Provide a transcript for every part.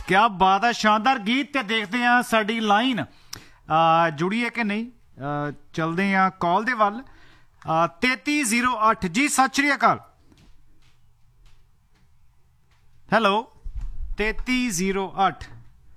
क्या बात है, शानदार गीत। ते देखते हैं साडी लाइन जुड़ी है कि नहीं। चलते हैं कॉल दे वल। 3308 जी, सत श्री अकाल। हेलो 3308।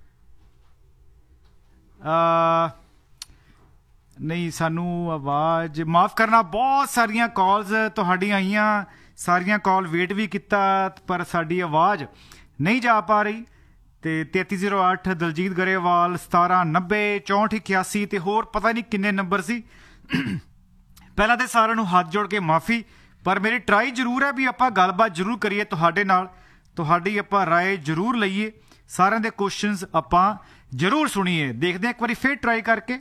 नहीं, सानू आवाज़ माफ़ करना, बहुत सारिया कॉल्स तुहाडी आईयां, सारिया कॉल वेट भी किया पर साडी आवाज़ नहीं जा पा रही। तो 3308 दलजीत गरेवाल 1790 6481 तो होर पता नहीं किन्ने नंबर सी। पहला तो सारिਆਂ ਨੂੰ हथ जोड़ के माफ़ी, पर मेरी ट्राई जरूर है भी आपां गलबात जरूर करिए तुहाडे नाल, तुहाडी आपां राय जरूर लईए, सारिਆਂ ਦੇ क्वेश्चनस आपां जरूर सुनीए। देखते हैं एक बार फिर ट्राई करके।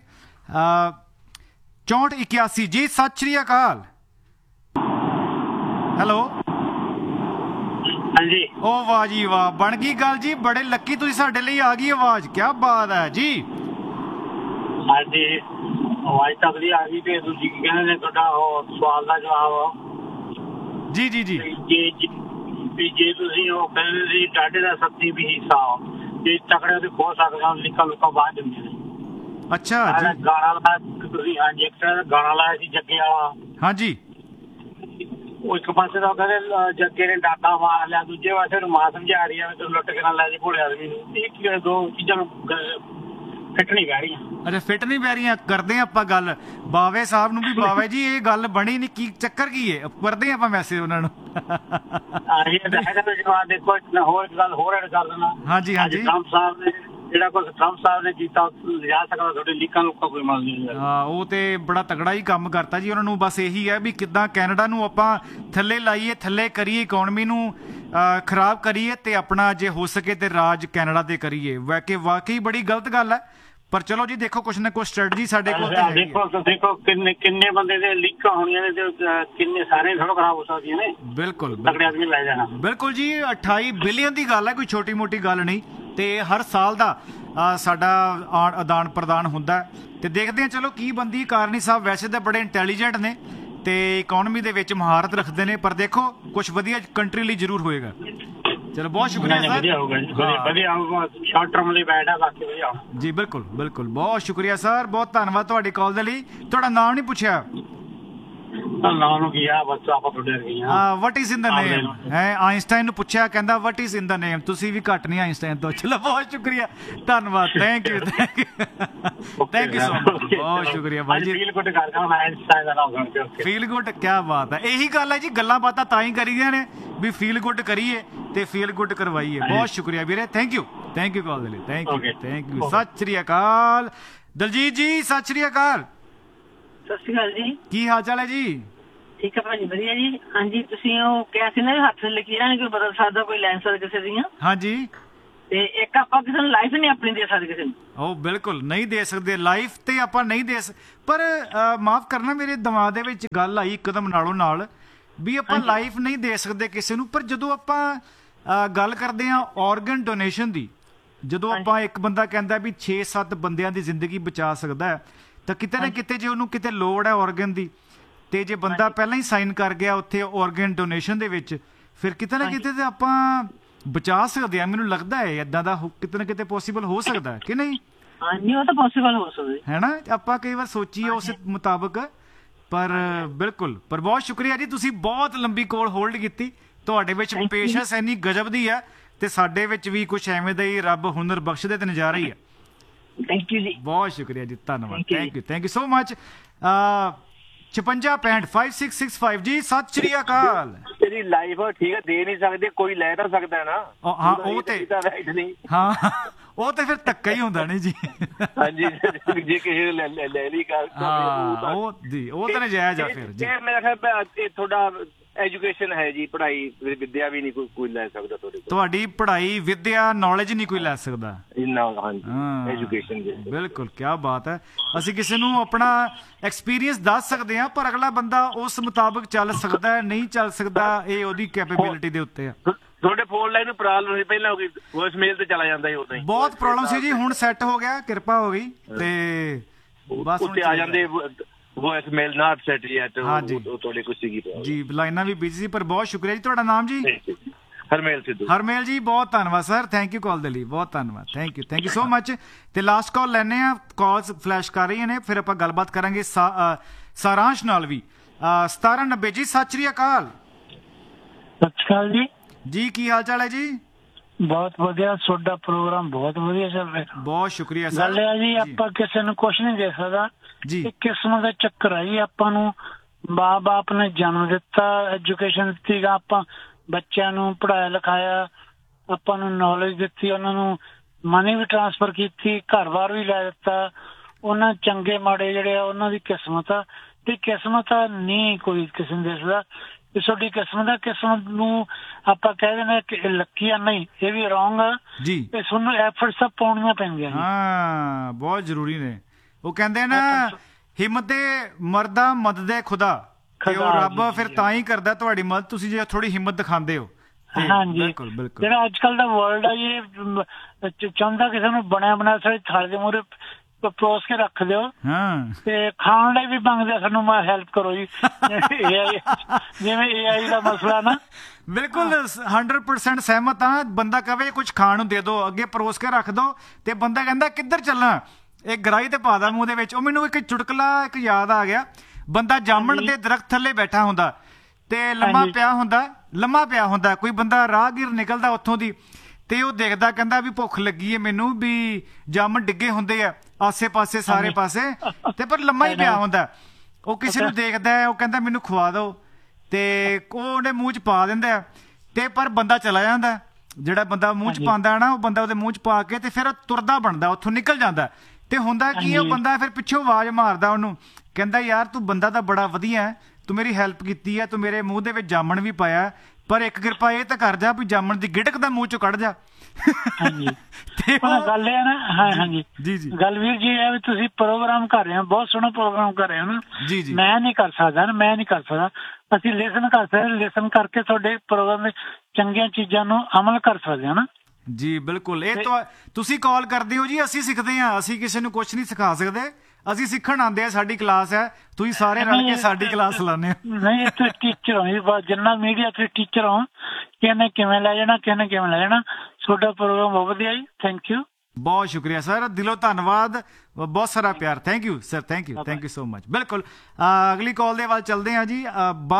6481 जी, सत श्री अकाल। हेलो जी। ओ वाह जी वाह, बन गई गल जी, बड़े लकी तुसीं साडे लई आ गई आवाज़, क्या बात है जी। हाँ जी, आवाज़ तगड़ी आ गई। ते दूजी की कहने ने तुहाडा सवाल दा जवाब जी जी जी जे तुसीं ओ कहंदे सी डाढे दा सत्ती भी हिस्सा ते तकड़े ते खो सकदे हो, लिखा लुका बाहर दिंदे ने। अच्छा जी, गाना लाया तुसीं। हाँ जी, एक गाना लाया सी जग्गे वाला। हाँ जी, एक पासे तो कहते जग्गे ने डाका मार लिया, दूजे पासे मां समझा रही है तो लुट के ना लै जी भोले आदमी। एक दो चीज़ां फिट नहीं बह रही। अच्छा, फिट नहीं बह रही। करते हैं आपां गल बावे साहब नूं भी। बावे जी ये गल बनी नहीं, की चक्कर की है? करते हैं आपां मैसेज उन्हां नूं। जवाब देखो, होर एक गल होर ऐड कर देना। हाँ जी हाँ जी, ट्रंप साहब ने ਜਿਹੜਾ ਕੁਝ ਟਰੰਪ ਸਾਹਿਬ ਨੇ ਕੀਤਾ ਲਿਆ ਸਕਦਾ, ਤੁਹਾਡੇ ਲੀਕਾਂ ਲੁੱਕਾਂ ਕੋਈ ਮਲ ਨਹੀਂ। ਹਾਂ, ਉਹ ਤੇ ਬੜਾ ਤਗੜਾ ਹੀ ਕੰਮ ਕਰਤਾ ਜੀ ਉਹਨਾਂ ਨੂੰ। ਬਸ ਇਹੀ ਹੈ ਵੀ ਕਿੱਦਾਂ ਕੈਨੇਡਾ ਨੂੰ ਆਪਾਂ ਥੱਲੇ ਲਾਈਏ, ਥੱਲੇ ਕਰੀਏ, ਇਕਨੋਮੀ ਨੂੰ ਖਰਾਬ ਕਰੀਏ ਤੇ ਆਪਣਾ ਜੇ ਹੋ ਸਕੇ ਤੇ ਰਾਜ ਕੈਨੇਡਾ ਤੇ ਕਰੀਏ। ਵਾਕਈ ਬੜੀ ਗਲਤ ਗੱਲ ਹੈ, ਪਰ ਚਲੋ ਜੀ ਦੇਖੋ ਕੁਛ ਨਾ ਕੁਛ ਸਟ੍ਰੈਟਜੀ ਸਾਡੇ ਕੋਲ ਦੇਖੋ ਕਿੰਨੇ ਬੰਦੇ ਦੇ ਲੀਕਾਂ ਹੋਣੀਆਂ ਨੇ ਤੇ ਕਿੰਨੇ ਸਾਰੇ ਥੋੜਾ ਖਰਾਬ ਹੋ ਸਕਦੀਆਂ ਨੇ। ਬਿਲਕੁਲ ਤਗੜੇ ਆਦਮੀ ਲੈ ਜਾਣਾ। ਬਿਲਕੁਲ ਜੀ, 28 ਬਿਲੀਅਨ ਦੀ ਗੱਲ ਹੈ, ਕੋਈ ਛੋਟੀ ਮੋਟੀ ਗੱਲ ਨਹੀਂ। ਤੇ ਹਰ ਸਾਲ ਦਾ ਸਾਡਾ ਆਦਾਨ ਪ੍ਰਦਾਨ ਹੁੰਦਾ ਤੇ ਦੇਖਦੇ ਹਾਂ ਚਲੋ ਕੀ ਬੰਦੀ। ਕਾਰਨੀ ਸਾਹਿਬ ਵੈਸੇ ਤਾਂ ਬੜੇ ਇੰਟੈਲੀਜੈਂਟ ਨੇ ਤੇ ਇਕਨੋਮੀ ਦੇ ਵਿੱਚ ਮਹਾਰਤ ਰੱਖਦੇ ਨੇ, ਪਰ ਦੇਖੋ ਕੁਛ ਵਧੀਆ ਕੰਟਰੀ ਲਈ ਜ਼ਰੂਰ ਹੋਏਗਾ। ਚਲੋ ਬਹੁਤ ਸ਼ੁਕਰੀਆ ਸਰ। ਸ਼ਾਰਟ ਟਰਮ ਲਈ ਬੈਠ ਆ, ਬਾਕੀ ਵਧੀਆ ਜੀ। ਬਿਲਕੁਲ ਬਿਲकुल, ਬਹੁਤ ਸ਼ੁਕਰੀਆ ਸਰ, ਬਹੁਤ ਧੰਨਵਾਦ ਤੁਹਾਡੀ ਕਾਲ ਦੇ ਲਈ। ਤੁਹਾਡਾ ਨਾਮ ਨਹੀਂ ਪੁੱਛਿਆ? ਵਟ ਇਜ਼ ਇਨ ਦਾ ਨੇਮ ਹੈ? ਆਇਨਸਟਾਈਨ ਨੂੰ ਪੁੱਛਿਆ, ਕਹਿੰਦਾ ਵਟ ਇਜ਼ ਇਨ ਦਾ ਨੇਮ। ਤੁਸੀਂ ਵੀ ਘੱਟ ਨਹੀਂ ਆਇਨਸਟਾਈਨ ਤੋਂ। ਚਲੋ ਬਹੁਤ ਸ਼ੁਕਰੀਆ, ਧੰਨਵਾਦ, ਥੈਂਕ ਯੂ ਸੋ ਮਚ, ਬਹੁਤ ਸ਼ੁਕਰੀਆ ਭਾਈ ਜੀ। ਫੀਲ ਗੁੱਡ, ਕਿਆ ਬਾਤ ਹੈ। ਇਹੀ ਗੱਲ ਹੈ ਜੀ, ਗੱਲਾਂ ਬਾਤਾਂ ਤਾਂ ਹੀ ਕਰੀਦੀਆਂ ਨੇ ਵੀ ਫੀਲ ਗੁੱਡ ਕਰੀਏ ਤੇ ਫੀਲ ਗੁੱਡ ਕਰਵਾਈਏ। ਬਹੁਤ ਸ਼ੁਕਰੀਆ ਵੀਰੇ, ਥੈਂਕ ਯੂ ਕਾਲ ਦੇ ਲਈ, ਥੈਂਕ ਯੂ। ਸਤਿ ਸ਼੍ਰੀ ਅਕਾਲ ਦਲਜੀਤ ਜੀ, ਸਤਿ ਸ਼੍ਰੀ ਅਕਾਲ। ਸਤਿ ਸ਼੍ਰੀ ਅਕਾਲ ਜੀ, ਕੀ ਹਾਲ ਚਾਲ ਹੈ ਜੀ? ਠੀਕ ਹੈ ਭਾਜੀ, ਵਧੀਆ ਜੀ। ਹਾਂਜੀ, ਤੁਸੀਂ ਉਹ ਕਿਹਾ ਸੀ ਨਾ ਹੱਥ ਲਕੀਰਾਂ ਨਹੀਂ ਕੋਈ ਬਦਲ ਸਕਦਾ, ਕੋਈ ਲੈ ਸਕਦਾ ਕਿਸੇ ਦੀਆਂ। ਹਾਂਜੀ, ਤੇ ਇੱਕ ਆਪਾਂ ਕਿਸੇ ਨੂੰ ਲਾਈਫ ਨਹੀਂ ਆਪਣੀ ਦੇ ਸਕਦੇ ਕਿਸੇ ਨੂੰ। ਉਹ ਬਿਲਕੁਲ ਨਹੀਂ ਦੇ ਸਕਦੇ ਲਾਈਫ, ਤੇ ਆਪਾਂ ਨਹੀਂ ਦੇ ਪਰ ਮਾਫ ਕਰਨਾ, ਮੇਰੇ ਦਿਮਾਗ ਦੇ ਵਿੱਚ ਗੱਲ ਆਈ ਇੱਕਦਮ ਨਾਲੋਂ ਨਾਲ ਵੀ ਆਪਾਂ ਲਾਈਫ ਨਹੀਂ ਦੇ ਸਕਦੇ ਕਿਸੇ ਨੂੰ, ਪਰ ਜਦੋਂ ਆਪਾਂ ਗੱਲ ਕਰਦੇ ਹਾਂ ਔਰਗਨ ਡੋਨੇਸ਼ਨ ਦੀ, ਜਦੋਂ ਆਪਾਂ ਇੱਕ ਬੰਦਾ ਕਹਿੰਦਾ ਵੀ 6-7 ਬੰਦਿਆਂ ਦੀ ਜ਼ਿੰਦਗੀ ਬਚਾ ਸਕਦਾ ਹੈ, ਤਾਂ ਕਿਤੇ ਨਾ ਕਿਤੇ ਜੇ ਉਹਨੂੰ ਕਿਤੇ ਲੋੜ ਹੈ ਔਰਗਨ ਦੀ, ਤੇ ਜੇ ਬੰਦਾ ਪਹਿਲਾਂ ਹੀ ਸਾਈਨ ਕਰ ਗਿਆ ਉੱਥੇ ਔਰਗਨ ਡੋਨੇਸ਼ਨ ਦੇ ਵਿੱਚ, ਫਿਰ ਕਿਤੇ ਨਾ ਕਿਤੇ ਤੇ ਆਪਾਂ ਬਚਾ ਸਕਦੇ ਹਾਂ। ਮੈਨੂੰ ਲੱਗਦਾ ਹੈ ਏਦਾਂ ਦਾ ਕਿਤੇ ਨਾ ਕਿਤੇ ਪੋਸੀਬਲ ਹੋ ਸਕਦਾ ਹੈ ਕਿ ਨਹੀਂ? ਹਾਂਜੀ, ਉਹ ਤਾਂ ਪੋਸੀਬਲ ਹੋ ਸਕਦਾ ਹੈ ਨਾ। ਆਪਾਂ ਕਈ ਵਾਰ ਸੋਚੀਏ ਉਸ ਮੁਤਾਬਕ, ਪਰ ਬਿਲਕੁਲ। ਪਰ ਬਹੁਤ ਸ਼ੁਕਰੀਆ ਜੀ, ਤੁਸੀਂ ਬਹੁਤ ਲੰਬੀ ਕੋਲ ਹੋਲਡ ਕੀਤੀ। ਤੁਹਾਡੇ ਵਿੱਚ ਪੇਸ਼ੈਂਸ ਇੰਨੀ ਗਜਬ ਦੀ ਹੈ ਤੇ ਸਾਡੇ ਵਿੱਚ ਵੀ ਕੁਛ ਐਵੇਂ ਦਾ ਹੀ ਰੱਬ ਹੁਨਰ ਬਖਸ਼ਦੇ ਤੇ ਨਜ਼ਾਰਾ ਹੀ ਹੈ। ਥੈਂਕ ਯੂ ਜੀ, ਬਹੁਤ ਸ਼ੁਕਰੀਆ ਜੀ, ਧੰਨਵਾਦ, ਥੈਂਕ ਯੂ ਸੋ ਮਚ। 5665 ਜੀ, ਸਤਿ ਸ਼੍ਰੀ ਅਕਾਲ। ਤੇਰੀ ਲਾਈਫ ਠੀਕ ਹੈ, ਦੇ ਨਹੀਂ ਸਕਦੇ, ਕੋਈ ਲੈ ਤਾਂ ਸਕਦਾ ਨਾ। ਹਾਂ, ਉਹ ਤੇ ਹਾਂ, ਉਹ ਤੇ ਫਿਰ ਧੱਕਾ ਹੀ ਹੁੰਦਾ ਨਹੀਂ ਜੀ। ਹਾਂਜੀ, ਜੇ ਕਿਸੇ ਲੈ ਲਈ ਗੱਲ, ਉਹ ਤਾਂ ਨਜਾਇਜ਼ ਆ ਫਿਰ ਜੀ। ਮੇਰਾ ਖਿਆਲ ਤੁਹਾਡਾ ਐਜੂਕੇਸ਼ਨ ਹੈ ਜੀ, ਪੜ੍ਹਾਈ ਵਿਦਿਆ ਵੀ ਨਹੀਂ ਕੋਈ ਲੈ ਸਕਦਾ ਤੁਹਾਡੇ ਕੋਲ। ਤੁਹਾਡੀ ਪੜ੍ਹਾਈ ਵਿਦਿਆ ਨੌਲੇਜ ਨਹੀਂ ਕੋਈ ਲੈ ਸਕਦਾ। ਐਜੂਕੇਸ਼ਨ ਬਿਲਕੁਲ, ਕਿਆ ਬਾਤ ਹੈ। ਅਸੀਂ ਕਿਸੇ ਨੂੰ ਆਪਣਾ ਐਕਸਪੀਰੀਅੰਸ ਦੱਸ ਸਕਦੇ ਹਾਂ, ਪਰ ਅਗਲਾ ਬੰਦਾ ਉਸ ਮੁਤਾਬਕ ਚੱਲ ਸਕਦਾ ਹੈ ਨਹੀਂ ਚੱਲ ਸਕਦਾ, ਇਹ ਉਹਦੀ ਕੈਪੇਬਿਲਿਟੀ ਦੇ ਉੱਤੇ ਆ। ਤੁਹਾਡੇ ਫੋਨ ਲਾਈਨ ਨੂੰ ਪ੍ਰੋਬਲਮ ਸੀ ਪਹਿਲਾਂ, ਹੋ ਗਈ ਵੌਇਸ ਮੇਲ ਤੇ ਚਲਾ ਜਾਂਦਾ ਸੀ, ਉਦਾਂ ਹੀ ਬਹੁਤ ਪ੍ਰੋਬਲਮ ਸੀ ਜੀ। ਹੁਣ ਸੈੱਟ ਹੋ ਗਿਆ, ਕਿਰਪਾ ਹੋ ਗਈ ਤੇ ਬਸ ਉੱਤੇ ਆ ਜਾਂਦੇ। ਵੌਇਸ ਮੇਲ ਨਾਟ ਸੈਟ ਯੈਟ, ਉਹ ਤੁਹਾਡੇ ਕੁਝ ਸੀਗੀ ਜੀ। ਲਾਈਨਾਂ ਵੀ ਬਿਜ਼ੀ ਸੀ, ਪਰ ਬਹੁਤ ਸ਼ੁਕਰੀਆ ਜੀ। ਤੁਹਾਡਾ ਨਾਮ ਜੀ? ਹਰਮੇਲ ਸਿੱਧੂ। ਹਰਮੇਲ ਜੀ ਬਹੁਤ ਧੰਨਵਾਦ ਸਰ, ਥੈਂਕ ਯੂ ਕਾਲ ਦੇ ਲਈ, ਬਹੁਤ ਧੰਨਵਾਦ, ਥੈਂਕ ਯੂ ਸੋ ਮਚ। ਤੇ ਲਾਸਟ ਕਾਲ ਲੈਣੇ ਆ, ਕਾਲਸ ਫਲੈਸ਼ ਕਰ ਰਹੀਆਂ ਨੇ, ਫਿਰ ਆਪਾਂ ਗੱਲਬਾਤ ਕਰਾਂਗੇ ਸਾਰਾਂਸ਼ ਨਾਲ ਵੀ। 1790 ਜੀ, ਸਤਿ ਸ਼੍ਰੀ ਅਕਾਲ। ਸਤਿ ਸ਼੍ਰੀ ਅਕਾਲ ਜੀ। ਜੀ ਕੀ ਹਾਲ ਚਾਲ ਹੈ ਜੀ? ਬਹੁਤ ਵਧੀਆ, ਤੁਹਾਡਾ ਪ੍ਰੋਗਰਾਮ ਬਹੁਤ ਵਧੀਆ ਚੱਲ ਰਿਹਾ। ਬਹੁਤ ਸ਼ੁਕਰੀਆ ਸਰ। ਗੱਲ ਹੈ ਜੀ, ਆਪਾਂ ਕਿਸੇ ਨੂੰ ਕੁਛ ਨਹੀਂ ਦੇ ਸਕਦਾ ਜੀ, ਇਹ ਕਿਸਮਤ ਦਾ ਚੱਕਰ ਹੈ ਜੀ। ਆਪਾਂ ਨੂੰ ਮਾਂ ਬਾਪ ਨੇ ਜਨਮ ਦਿੱਤਾ, ਐਜੂਕੇਸ਼ਨ ਦਿੱਤੀ, ਆਪਾਂ ਬੱਚਿਆਂ ਨੂੰ ਪੜ੍ਹਾਇਆ ਲਿਖਾਇਆ, ਆਪਾਂ ਨੂੰ ਨੌਲੇਜ ਦਿੱਤੀ, ਉਹਨਾਂ ਨੂੰ ਮਨੀ ਵੀ ਟ੍ਰਾਂਸਫਰ ਕੀਤੀ, ਘਰ-ਬਾਰ ਵੀ ਲੈ ਦਿੱਤਾ। ਉਹਨਾਂ ਚੰਗੇ ਮਾੜੇ ਜਿਹੜੇ ਆ ਉਹਨਾਂ ਦੀ ਕਿਸਮਤ ਆ, ਤੇ ਕਿਸਮਤ ਆ ਨਹੀਂ ਕੋਈ ਕਿਸੇ ਨੂੰ ਦੱਸਦਾ ਕਿ ਤੁਹਾਡੀ ਕਿਸਮਤ ਆ। ਕਿਸਮਤ ਨੂੰ ਆਪਾਂ ਕਹਿ ਦਿੰਦੇ ਕਿ ਲੱਕੀ ਆ, ਨਹੀਂ, ਇਹ ਵੀ ਰੋਂਗ ਆ ਜੀ। ਤੇ ਤੁਹਾਨੂੰ ਐਫਰਟਸ ਤਾਂ ਪਾਉਣੀਆਂ ਪੈਂਦੀਆਂ। ਹਾਂ, ਬਹੁਤ ਜ਼ਰੂਰੀ ਨੇ। ਉਹ ਕਹਿੰਦੇ ਨਾ, ਹਿੰਮਤ ਮਰਦਾ ਮਦਦ ਖੁਦਾ, ਤੇ ਉਹ ਰੱਬ ਫਿਰ ਤਾਂ ਹੀ ਕਰਦਾ ਤੁਹਾਡੀ ਮਦਦ, ਤੁਸੀਂ ਜੇ ਥੋੜੀ ਹਿੰਮਤ ਦਿਖਾਉਂਦੇ ਹੋ। ਹਾਂਜੀ, ਬਿਲਕੁਲ ਬਿਲਕੁਲ। ਜਿਹੜਾ ਅੱਜ ਕੱਲ ਦਾ ਵਰਲਡ ਆ ਇਹ ਚਾਹੁੰਦਾ ਕਿਸੇ ਨੂੰ ਬਣਿਆ ਬਣਾਇਆ ਸਾਰੇ ਥਾਲੇ ਦੇ ਮੂਹਰੇ ਪਰੋਸ ਕੇ ਰੱਖ ਦਿਓ, ਤੇ ਖਾਣ ਲਈ ਵੀ ਮੰਗਦੇ ਸਾਨੂੰ ਮੈਂ ਹੈਲਪ ਕਰੋ ਜੀ। ਜਿਵੇਂ AI ਦਾ ਮਸਲਾ ਨਾ, ਬਿਲਕੁਲ 100% ਸਹਿਮਤ ਹਾਂ। ਬੰਦਾ ਕਵੇ ਕੁਝ ਖਾਣ ਨੂੰ ਦੇ ਦੋ, ਅੱਗੇ ਪਰੋਸ ਕੇ ਰੱਖ ਦੋ, ਤੇ ਬੰਦਾ ਕਹਿੰਦਾ ਕਿੱਧਰ ਚੱਲਾਂ, ਇਹ ਗਰਾਈ ਤੇ ਪਾ ਦਾ ਮੂੰਹ ਦੇ ਵਿੱਚ। ਉਹ ਮੈਨੂੰ ਇੱਕ ਚੁਟਕਲਾ ਇੱਕ ਯਾਦ ਆ ਗਿਆ। ਬੰਦਾ ਜਾਮਣ ਦੇ ਦਰਖਤ ਥੱਲੇ ਬੈਠਾ ਹੁੰਦਾ ਤੇ ਲੰਮਾ ਪਿਆ ਹੁੰਦਾ, ਕੋਈ ਬੰਦਾ ਰਾਹਗੀਰ ਨਿਕਲਦਾ ਉੱਥੋਂ ਦੀ, ਤੇ ਉਹ ਦੇਖਦਾ, ਕਹਿੰਦਾ ਵੀ ਭੁੱਖ ਲੱਗੀ ਹੈ ਮੈਨੂੰ, ਵੀ ਜਾਮਣ ਡਿੱਗੇ ਹੁੰਦੇ ਆ ਆਸੇ ਪਾਸੇ ਸਾਰੇ ਪਾਸੇ, ਤੇ ਪਰ ਲੰਮਾ ਹੀ ਪਿਆ ਹੁੰਦਾ। ਉਹ ਕਿਸੇ ਨੂੰ ਦੇਖਦਾ, ਉਹ ਕਹਿੰਦਾ ਮੈਨੂੰ ਖਵਾ ਦਿਓ, ਤੇ ਉਹ ਉਹਦੇ ਮੂੰਹ 'ਚ ਪਾ ਦਿੰਦਾ, ਤੇ ਪਰ ਬੰਦਾ ਚਲਾ ਜਾਂਦਾ। ਜਿਹੜਾ ਬੰਦਾ ਮੂੰਹ 'ਚ ਪਾਉਂਦਾ ਨਾ, ਉਹ ਬੰਦਾ ਉਹਦੇ ਮੂੰਹ 'ਚ ਪਾ ਕੇ ਤੇ ਫਿਰ ਤੁਰਦਾ ਬਣਦਾ, ਉੱਥੋਂ ਨਿਕਲ ਜਾਂਦਾ। ਤੇ ਹੁੰਦਾ ਕੀ, ਉਹ ਬੰਦਾ ਫਿਰ ਪਿੱਛੋਂ ਆਵਾਜ਼ ਮਾਰਦਾ ਉਹਨੂੰ, ਕਹਿੰਦਾ ਯਾਰ ਤੂੰ ਬੰਦਾ ਤਾਂ ਬੜਾ ਵਧੀਆ, ਤੂੰ ਮੇਰੀ ਹੈਲਪ ਕੀਤੀ ਹੈ, ਤੂੰ ਮੇਰੇ ਮੂੰਹ ਦੇ ਵਿੱਚ ਜਾਮਣ ਵੀ ਪਾਇਆ, ਪਰ ਇੱਕ ਕਿਰਪਾ ਇਹ ਤਾਂ ਕਰ ਜਾ ਵੀ ਜਾਮਣ ਦੀ ਗਿਟਕ ਦਾ ਮੂੰਹ 'ਚੋਂ ਕੱਢ ਜਾ। ਗੱਲ ਇਹ ਨਾ, ਹਾਂਜੀ ਜੀ, ਗੱਲ ਵੀਰ ਜੀ ਇਹ ਵੀ ਤੁਸੀਂ ਪ੍ਰੋਗਰਾਮ ਕਰ ਰਹੇ ਹੋ, ਬਹੁਤ ਸੋਹਣਾ ਪ੍ਰੋਗਰਾਮ ਕਰ ਰਹੇ ਹੋ ਨਾ। ਮੈਂ ਨਹੀਂ ਕਰ ਸਕਦਾ, ਅਸੀਂ ਲਿਸਨ ਕਰ ਸਕਦੇ, ਲਿਸਨ ਕਰਕੇ ਤੁਹਾਡੇ ਪ੍ਰੋਗਰਾਮ ਵਿੱਚ ਚੰਗੀਆਂ ਚੀਜ਼ਾਂ ਨੂੰ ਅਮਲ ਕਰ ਸਕਦੇ ਹਾਂ ਨਾ ਜੀ। ਬਿਲਕੁਲ, ਇਹ ਤੁਸੀਂ ਕਾਲ ਕਰਦੇ ਹੋ ਜੀ, ਅਸੀਂ ਸਿੱਖਦੇ ਹਾਂ, ਅਸੀਂ ਕਿਸੇ ਨੂੰ ਕੁਛ ਨਹੀਂ ਸਿਖਾ ਸਕਦੇ, ਅਸੀਂ ਸਿੱਖਣ ਆਉਂਦੇ ਆ, ਸਾਡੀ ਕਲਾਸ ਹੈ, ਤੁਸੀਂ ਸਾਰੇ ਰਲ ਕੇ ਸਾਡੀ ਕਲਾਸ ਲਾਉਂਦੇ ਹੋ। ਨਹੀਂ, ਇੱਥੇ ਟੀਚਰ ਹੋ, ਜਿੰਨਾ ਮੀਡੀਆ ਤੇ ਟੀਚਰ ਹੋ, ਕਿਹਨੇ ਕਿਵੇਂ ਲੈ ਜਾਣਾ, ਤੁਹਾਡਾ ਪ੍ਰੋਗਰਾਮ ਬਹੁਤ ਵਧੀਆ ਜੀ, ਥੈਂਕ ਯੂ, ਬਹੁਤ ਸ਼ੁਕਰੀਆ ਸਰ, ਦਿਲੋਂ ਧੰਨਵਾਦ, ਬਹੁਤ ਸਾਰਾ ਪਿਆਰ, thank you sir, thank you so much. ਬਿਲਕੁਲ, ਅਗਲੀ ਕਾਲ ਦੇ ਵੱਲ ਚੱਲਦੇ ਹਾਂ ਜੀ।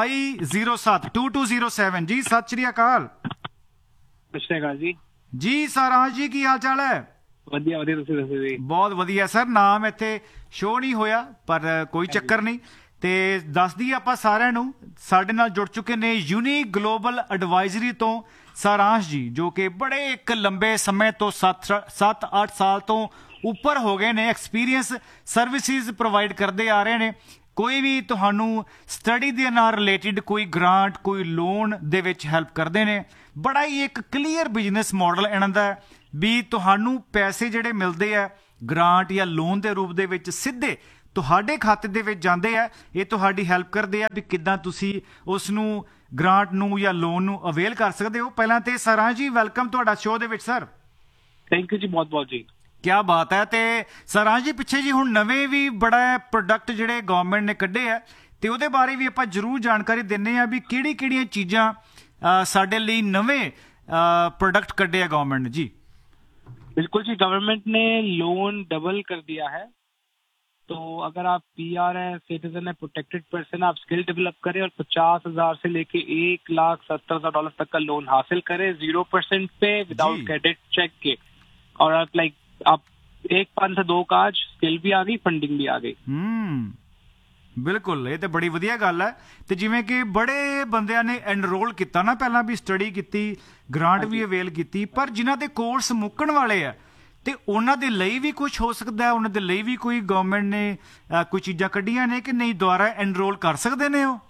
2207 ਜੀ, ਸਤਿ ਸ਼੍ਰੀ ਅਕਾਲ। ਸਤਿ ਸ਼੍ਰੀ ਅਕਾਲ ਜੀ ਸਾਰਾਂਸ਼ ਜੀ, ਕੀ ਹਾਲ ਚਾਲ ਹੈ? ਵਧੀਆ, ਤੁਸੀਂ ਦੱਸੋ ਜੀ? ਬਹੁਤ ਵਧੀਆ ਸਰ, ਨਾਮ ਇੱਥੇ ਸ਼ੋਅ ਨਹੀਂ ਹੋਇਆ, ਪਰ ਕੋਈ ਚੱਕਰ ਨਹੀਂ। ਤੇ ਦੱਸਦੀ ਆਪਾਂ ਸਾਰਿਆਂ ਨੂੰ, ਸਾਡੇ ਨਾਲ ਜੁੜ ਚੁੱਕੇ ਨੇ ਯੂਨੀਕ ਗਲੋਬਲ ਐਡਵਾਈਜ਼ਰੀ ਤੋਂ ਸਾਰਾਂਸ਼ ਜੀ, ਜੋ ਕਿ ਬੜੇ ਇੱਕ ਲੰਬੇ ਸਮੇਂ ਤੋਂ 7-8 ਸਾਲ ਤੋਂ ਉੱਪਰ ਹੋ ਗਏ ਨੇ ਐਕਸਪੀਰੀਅੰਸ ਸਰਵਿਸਿਜ਼ ਪ੍ਰੋਵਾਈਡ ਕਰਦੇ ਆ ਰਹੇ ਨੇ। ਕੋਈ ਵੀ ਤੁਹਾਨੂੰ ਸਟੱਡੀ ਦੇ ਨਾਲ ਰਿਲੇਟਿਡ ਕੋਈ ਗ੍ਰਾਂਟ, ਕੋਈ ਲੋਨ ਦੇ ਵਿੱਚ ਹੈਲਪ ਕਰਦੇ ਨੇ। ਬੜਾ ਹੀ ਇੱਕ ਕਲੀਅਰ ਬਿਜ਼ਨਸ ਮਾਡਲ ਇਹਨਾਂ ਦਾ, ਵੀ ਤੁਹਾਨੂੰ ਪੈਸੇ ਜਿਹੜੇ ਮਿਲਦੇ ਆ ਗ੍ਰਾਂਟ ਜਾਂ ਲੋਨ ਦੇ ਰੂਪ ਦੇ ਵਿੱਚ ਸਿੱਧੇ ਤੁਹਾਡੇ ਖਾਤੇ ਦੇ ਵਿੱਚ ਜਾਂਦੇ ਆ। ਇਹ ਤੁਹਾਡੀ ਹੈਲਪ ਕਰਦੇ ਆ ਵੀ ਕਿੱਦਾਂ ਤੁਸੀਂ ਉਸ ਨੂੰ ਗ੍ਰਾਂਟ ਨੂੰ ਜਾਂ ਲੋਨ ਨੂੰ ਅਵੇਲ ਕਰ ਸਕਦੇ ਹੋ। ਪਹਿਲਾਂ ਤੇ ਸਾਰਾਂਸ਼ ਜੀ, ਵੈਲਕਮ ਤੁਹਾਡਾ ਸ਼ੋਅ ਦੇ ਵਿੱਚ ਸਰ। ਥੈਂਕ ਯੂ ਜੀ, ਬਹੁਤ ਬਹੁਤ ਜੀ। ਕਿਆ ਬਾਤ ਹੈ। ਤੇ ਸਾਰਾਂਸ਼ ਜੀ, ਪਿੱਛੇ ਜੀ ਹੁਣ ਨਵੇਂ ਵੀ ਬੜਾ ਪ੍ਰੋਡਕਟ ਜਿਹੜੇ ਗਵਰਨਮੈਂਟ ਨੇ ਕੱਢੇ ਆ, ਤੇ ਉਹਦੇ ਬਾਰੇ ਵੀ ਆਪਾਂ ਜ਼ਰੂਰ ਜਾਣਕਾਰੀ ਦਿੰਦੇ ਆ ਵੀ ਕਿਹੜੀਆਂ ਚੀਜ਼ਾਂ ਸਾਡੇ ਲਈ ਨਵੇਂ प्रोडक्ट कर दिया गवर्नमेंट ने जी। बिल्कुल जी, गवर्नमेंट ने लोन डबल कर दिया है। तो अगर आप पीआर हैं, सिटीजन है, प्रोटेक्टेड पर्सन, आप स्किल डेवलप करें और 50,000 से लेके $1,70,000 तक का लोन हासिल करें 0% पे विदाउट क्रेडिट चेक के। और आप एक 5 से 2 का आज स्किल भी आ गई, फंडिंग भी आ गई। ਬਿਲਕੁਲ, ਇਹ ਤੇ ਬੜੀ ਵਧੀਆ ਗੱਲ ਹੈ। ਤੇ ਜਿਵੇਂ ਕਿ ਬੜੇ ਬੰਦਿਆਂ ਨੇ ਐਨਰੋਲ ਕੀਤਾ ਨਾ, ਪਹਿਲਾਂ ਵੀ ਸਟੱਡੀ ਕੀਤੀ, ਗ੍ਰਾਂਟ ਵੀ ਅਵੇਲ ਕੀਤੀ, ਪਰ ਜਿਨ੍ਹਾਂ ਦੇ ਕੋਰਸ ਮੁੱਕਣ ਵਾਲੇ ਆ ਤੇ ਉਹਨਾਂ ਦੇ ਲਈ ਵੀ ਕੁਝ ਹੋ ਸਕਦਾ, ਉਹਨਾਂ ਦੇ ਲਈ ਵੀ ਕੋਈ ਗਵਰਨਮੈਂਟ ਨੇ ਕੋਈ ਚੀਜ਼ਾਂ ਕੱਢੀਆਂ ਨੇ ਕਿ ਨਹੀਂ, ਦੁਬਾਰਾ ਐਨਰੋਲ ਕਰ ਸਕਦੇ ਨੇ ਉਹ?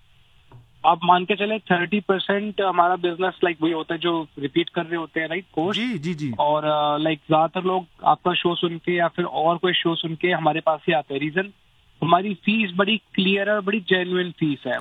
आप मान के चले 30% हमारा बिजनेस वही होता है जो रिपीट कर रहे होते हैं, राइट, कोर्स। जी जी जी। और ज्यादातर लोग आपका शो सुन के या फिर और कोई शो सुन के हमारे पास ही आते हैं। रीजन, हमारी फीस बड़ी क्लियर है और बड़ी जेन्युइन फीस है।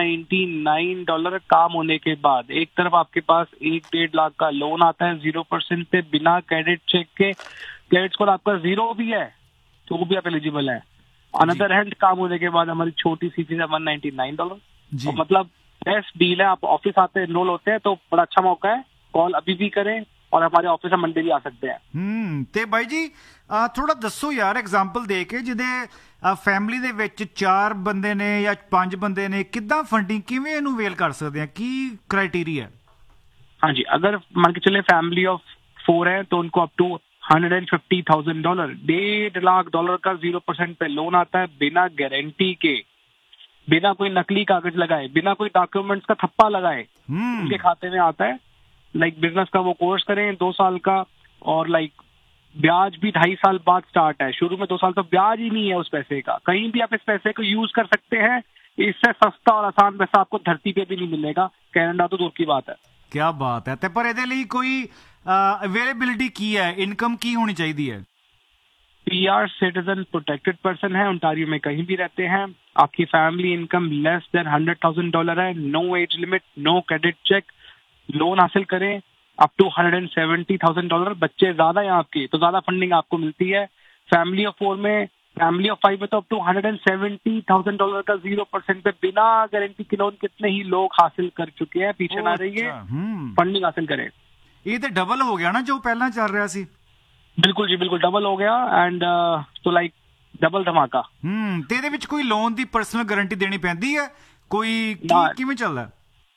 $199 काम होने के बाद एक तरफ आपके पास 1-1.5 लाख का लोन आता है 0% पे, बिना क्रेडिट चेक के। क्रेडिट स्कोर आपका 0 भी है तो वो भी आप एलिजिबल है। अनदर हैंड काम होने के बाद हमारी छोटी सी फीस है $199। मतलब बेस्ट डील है। आप ऑफिस आते हैं, एनरोल होते हैं तो बड़ा अच्छा मौका है। कॉल अभी भी करें और हमारे ऑफिस में मंडे भी आ सकते हैं। ਤੇ ਬਾਈ ਜੀ ਥੋੜਾ ਦੱਸੋ ਯਾਰ ਐਗਜ਼ਾਮਪਲ ਦੇ ਕੇ, ਜਿਹਦੇ ਫੈਮਿਲੀ ਦੇ ਵਿੱਚ 4 ਬੰਦੇ ਨੇ ਜਾਂ 5 ਬੰਦੇ ਨੇ, ਕਿੱਦਾਂ ਫੰਡਿੰਗ ਕਿਵੇਂ ਇਹਨੂੰ ਵੇਲ ਕਰ ਸਕਦੇ ਆ, ਕੀ क्राइटेरिया? हाँ जी, अगर मान के चले फैमिली ऑफ 4 है तो उनको अप टू $150,000, $1.5 लाख का 0% पे लोन आता है, बिना गारंटी के, बिना कोई नकली कागज लगाए, बिना कोई डॉक्यूमेंट्स का थप्पा लगाए उनके खाते में आता है। लाइक बिजनेस का वो कोर्स करें 2 साल का, और लाइक ब्याज भी 2.5 साल बाद स्टार्ट है। शुरू में 2 साल तो ब्याज ही नहीं है उस पैसे का, कहीं भी आप इस पैसे को यूज कर सकते हैं। इससे सस्ता और आसान पैसा आपको धरती पे भी नहीं मिलेगा, कनाडा तो दूर की बात है। क्या बात है। ਤੇ ਪਰ ਇਹਦੇ ਲਈ ਕੋਈ ਅਵੇਲੇਬਿਲਿਟੀ ਕੀ ਹੈ, ਇਨਕਮ ਕੀ ਹੋਣੀ ਚਾਹੀਦੀ ਹੈ? PR सिटीजन प्रोटेक्टेड पर्सन है, ओंटारियो में कहीं भी रहते हैं, आपकी फैमिली इनकम लेस देन $100,000 है, no age limit, no credit check, loan हासिल करें अप टू $170,000। बच्चे ज्यादा हैं आपके तो ज्यादा फंडिंग आपको मिलती है। फैमिली ऑफ 4 में, फैमिली ऑफ 5 में तो अप टू $170,000 का 0% पे बिना गारंटी के लोन कितने ही लोग हासिल कर चुके हैं। पीछे ना रहिए, फंडिंग हासिल करें। ਇਹ ਤੇ ਡਬਲ ਹੋ ਗਿਆ ਨਾ ਜੋ ਪਹਿਲਾਂ ਚੱਲ ਰਿਹਾ ਸੀ? बिल्कुल जी, बिल्कुल डबल हो गया। एंड तो लाइक डबल धमाका। ਤੇ ਇਹਦੇ ਵਿੱਚ ਕੋਈ ਲੋਨ ਦੀ ਪਰਸनल गारंटी ਦੇਣੀ ਪੈਂਦੀ ਹੈ? ਕੋਈ ਕਿਵੇਂ ਚੱਲਦਾ?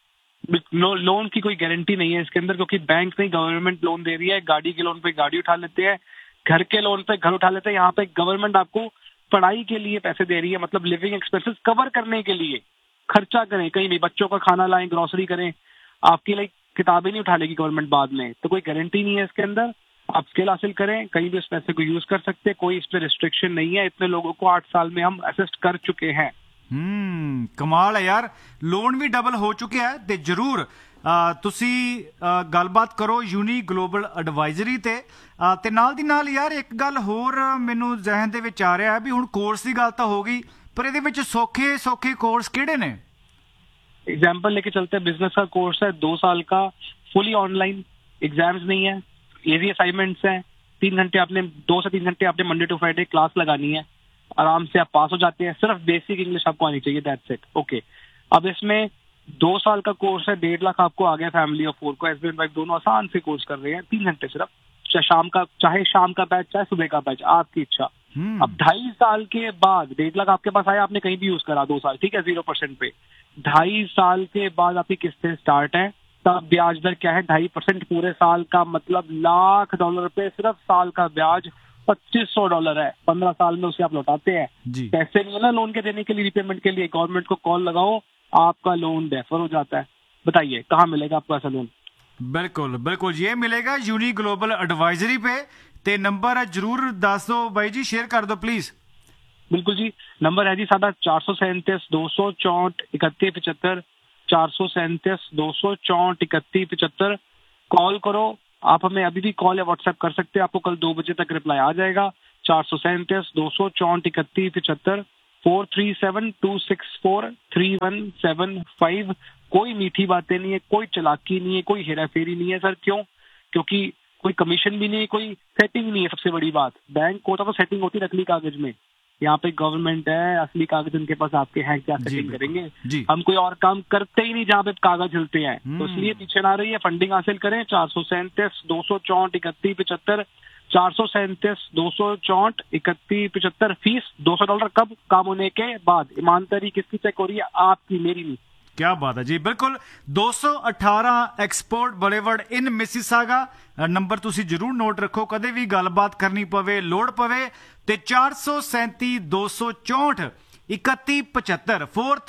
लोन की कोई गारंटी नहीं है इसके अंदर, क्योंकि बैंक नहीं, गवर्नमेंट लोन दे रही है। गाड़ी के लोन पे गाड़ी उठा लेते हैं, घर के लोन पे घर उठा लेते हैं। यहाँ पे गवर्नमेंट आपको पढ़ाई के लिए पैसे दे रही है, मतलब लिविंग एक्सपेंसेस कवर करने के लिए खर्चा करें, कहीं भी बच्चों का खाना लाएं, ग्रोसरी करें। आपकी लाइक किताबें नहीं उठा लेगी गवर्नमेंट बाद में, तो कोई गारंटी नहीं है इसके अंदर। आप स्किल हासिल करें, कहीं भी उस पैसे को यूज कर सकते हैं, कोई इस पे रिस्ट्रिक्शन नहीं है। इतने लोगों को 8 साल में हम असिस्ट कर चुके हैं। ਕਮਾਲ ਹੈ ਯਾਰ। ਲੋਨ ਵੀ ਡਬਲ ਹੋ ਚੁੱਕਿਆ ਹੈ। ਤੇ ਜਰੂਰ ਤੁਸੀਂ ਗੱਲਬਾਤ ਕਰੋ ਯੂਨੀ ਗਲੋਬਲ ਐਡਵਾਈਜ਼ਰੀ ਤੇ ਨਾਲ ਦੀ ਨਾਲ ਯਾਰ ਇੱਕ ਗੱਲ ਹੋਰ ਮੈਨੂੰ ਜ਼ਿਹਨ ਦੇ ਵਿੱਚ ਆ ਰਿਹਾ ਹੈ ਵੀ ਹੁਣ ਕੋਰਸ ਦੀ ਗੱਲ ਤਾਂ ਹੋ ਗਈ, ਪਰ ਇਹਦੇ ਵਿੱਚ ਸੌਖੇ ਕੋਰਸ ਕਿਹੜੇ ਨੇ? एग्जाम्पल लेके चलते हैं, बिजनेस का कोर्स है 2 साल का, फुली ऑनलाइन, एग्जाम्स नहीं है, इजी असाइनमेंट्स हैं। 3 घंटे आपने 2 से 3 घंटे आपने मंडे टू फ्राइडे क्लास लगानी है, आराम से आप पास हो जाते हैं। सिर्फ बेसिक इंग्लिश आपको आनी चाहिए, दैट्स इट। ओके, अब इसमें 2 साल का कोर्स है, 1.5 लाख आपको आ गया। फैमिली और 4 को, हस्बैंड वाइफ दोनों आसान से कोर्स कर रहे हैं, 3 घंटे सिर्फ, चाहे शाम का बैच चाहे सुबह का बैच, आपकी इच्छा। अब 2.5 साल के बाद 1.5 लाख आपके पास आया, आपने कहीं भी यूज करा 2 साल, ठीक है, 0% पे। 2.5 साल के बाद आपकी किस्तें स्टार्ट है, तब ब्याज दर क्या है? 2.5% पूरे साल का, मतलब $1,00,000 पे सिर्फ साल का ब्याज $2,500 है। 15 साल में उसे आप लौटाते हैं। पैसे नहीं है ना लोन के देने के लिए, रिपेमेंट के लिए। गवर्नमेंट को कॉल लगाओ, आपका लोन डेफर हो जाता है। बताइए कहाँ मिलेगा आपको ऐसा लोन? बिल्कुल बिल्कुल, ये मिलेगा यूनी ग्लोबल एडवाइजरी पे। ते नंबर जरूर दस दो भाई जी, शेयर कर दो प्लीज। बिल्कुल जी, नंबर है जी साਡਾ 437-264-3175, 437-264-3175। कॉल करो, आप हमें अभी भी कॉल या व्हाट्सएप कर सकते हैं, आपको कल 2 बजे तक रिप्लाई आ जाएगा। 437-264-3175, 437-264-3175। कोई मीठी बातें नहीं है, कोई चालाकी नहीं है, कोई हेराफेरी नहीं है सर। क्यों? क्योंकि कोई कमीशन भी नहीं है, कोई सेटिंग नहीं है। सबसे बड़ी बात, बैंक होता तो सेटिंग होती नकली कागज में, यहाँ पे गवर्नमेंट है, असली कागज उनके पास, आपके हैं, क्या सेटिंग करेंगे? हम कोई और काम करते ही नहीं जहाँ पे कागज हिलते हैं। तो इसलिए पीछे ना रहिए, फंडिंग हासिल करें। 437-264-3175, 437-264-3175। फीस $200 कब? काम होने के बाद। ईमानदारी किसकी चेक हो रही है? आपकी, मेरी नहीं। क्या बात है जी, बिल्कुल। 218 एक्सपोर्ट बुलेवर्ड इन मिसिसागा। नंबर तुसी जरूर नोट रखो, कदे भी गलबात करनी पवे, लोड़ पवे ते 437-264-3175,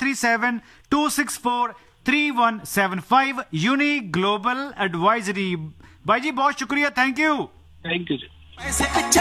437-264-3175। Uni global advisory. भाई जी बहुत शुक्रिया, thank you. Thank you ji.